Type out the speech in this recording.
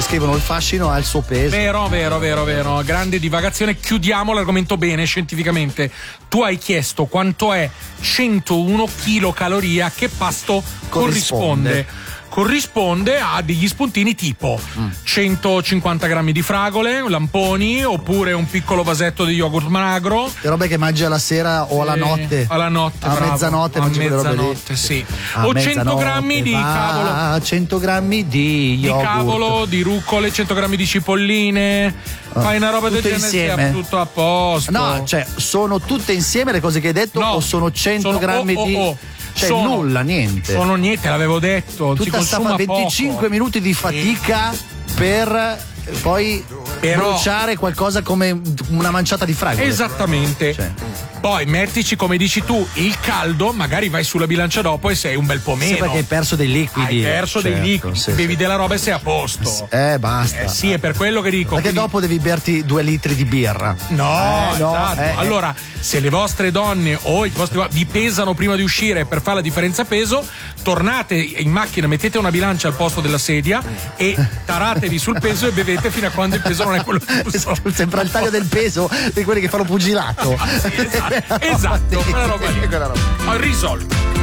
scrivono il fascino ha il suo peso. Vero. Grande divagazione. Chiudiamo l'argomento bene scientificamente. Tu hai chiesto quanto è 101 kcal, a che pasto corrisponde? Corrisponde a degli spuntini tipo 150 grammi di fragole, lamponi, oppure un piccolo vasetto di yogurt magro. Le robe che mangi alla sera o alla notte. Alla notte, a mezzanotte a mangi quelle robe lì. mezzanotte, sì. O 100 grammi di cavolo. 100 grammi di yogurt. Di cavolo, di ruccole, 100 grammi di cipolline. Fai una roba del genere, sia tutto a posto. No, cioè, sono tutte insieme le cose che hai detto, o sono 100 grammi di... Cioè nulla, niente. Sono niente, l'avevo detto. Tutta sta 25 poco. minuti di fatica per poi bruciare qualcosa come una manciata di fragole. Esattamente. Cioè. Poi mettici, come dici tu, il caldo, magari vai sulla bilancia dopo e sei un bel po' meno. Sì, perché hai perso dei liquidi. Hai perso dei liquidi, sì, bevi della roba e sei a posto. Basta. Sì, è per quello che dico. Perché dopo devi berti 2 litri di birra. No, esatto. Allora, se le vostre donne o i vostri vi pesano prima di uscire per fare la differenza peso, tornate in macchina, mettete una bilancia al posto della sedia e taratevi sul peso e bevete fino a quando il peso non è quello giusto. Sembra il taglio del peso di quelli che fanno pugilato. Esatto. Quella roba lì. Ho risolto.